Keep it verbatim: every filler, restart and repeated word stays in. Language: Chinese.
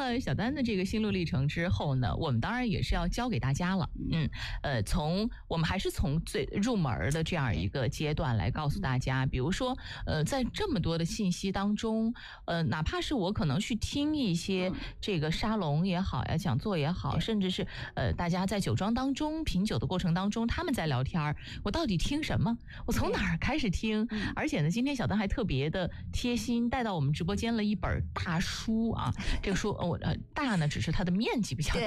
了小丹的这个心路历程之后呢，我们当然也是要教给大家了。嗯，呃，从我们还是从最入门的这样一个阶段来告诉大家，比如说，呃，在这么多的信息当中，呃，哪怕是我可能去听一些这个沙龙也好呀，讲座也好，甚至是呃，大家在酒庄当中品酒的过程当中，他们在聊天，我到底听什么？我从哪儿开始听？而且呢，今天小丹还特别的贴心，带到我们直播间了一本大书啊。这个书，呃，大呢只是它的面积比较大，